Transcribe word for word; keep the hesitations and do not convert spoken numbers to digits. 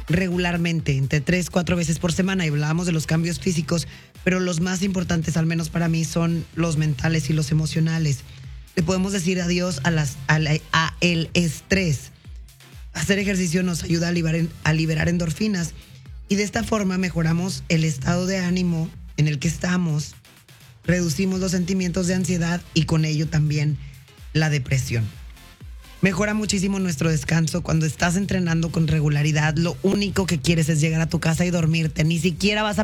regularmente, entre tres, cuatro veces por semana, y hablábamos de los cambios físicos, pero los más importantes, al menos para mí, son los mentales y los emocionales. Le podemos decir adiós a, las, a, la, a el estrés. Hacer ejercicio nos ayuda a liberar, a liberar endorfinas y de esta forma mejoramos el estado de ánimo en el que estamos, reducimos los sentimientos de ansiedad y con ello también la depresión. Mejora muchísimo nuestro descanso. Cuando estás entrenando con regularidad, lo único que quieres es llegar a tu casa y dormirte. Ni siquiera vas a